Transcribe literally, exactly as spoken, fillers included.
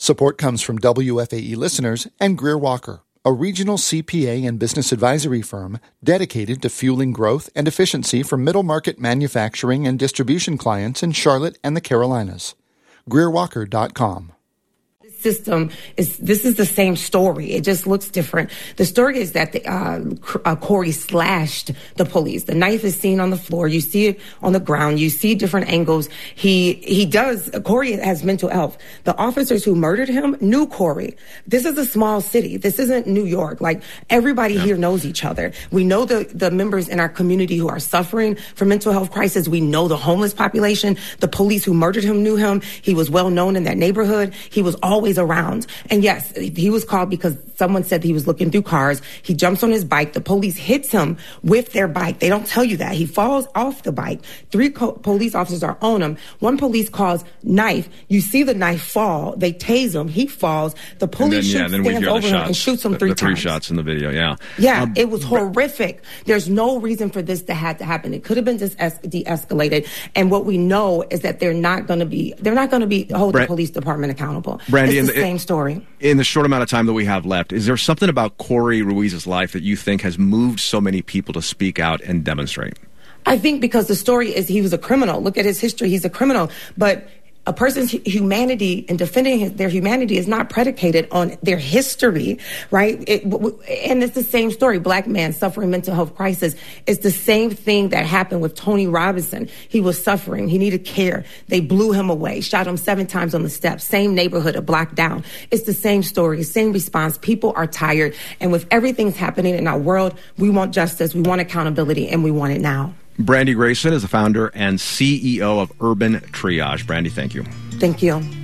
Support comes from W F A E listeners and Greer Walker, a regional C P A and business advisory firm dedicated to fueling growth and efficiency for middle-market manufacturing and distribution clients in Charlotte and the Carolinas. Greer Walker dot com. System is this is the same story. It just looks different. The story is that the, uh, uh, Corey slashed the police. The knife is seen on the floor. You see it on the ground. You see different angles. He he does. Corey has mental health. The officers who murdered him knew Corey. This is a small city. This isn't New York. Like everybody yeah. here knows each other. We know the the members in our community who are suffering from mental health crisis. We know the homeless population. The police who murdered him knew him. He was well known in that neighborhood. He was always around. And yes, he was called because someone said he was looking through cars. He jumps on his bike. The police hits him with their bike. They don't tell you that. He falls off the bike. Three co- police officers are on him. One police calls knife. You see the knife fall. They tase him. He falls. The police then, yeah, shoots, stands over him and shoots him the, three the three times. Three shots in the video, yeah. Yeah, um, it was horrific. There's no reason for this to have to happen. It could have been just es- de-escalated. And what we know is that they're not going to be, they're not going to be hold Brand- the police department accountable. Brandy, it's the the, same story. In the short amount of time that we have left, is there something about Corey Ruiz's life that you think has moved so many people to speak out and demonstrate? I think because the story is he was a criminal. Look at his history. He's a criminal. But a person's humanity and defending his, their humanity is not predicated on their history, right? It, and it's the same story. Black man suffering mental health crisis. It's the same thing that happened with Tony Robinson. He was suffering. He needed care. They blew him away, shot him seven times on the steps. Same neighborhood, a block down. It's the same story, same response. People are tired. And with everything's happening in our world, we want justice, we want accountability, and we want it now. Brandy Grayson is the founder and C E O of Urban Triage. Brandy, thank you. Thank you.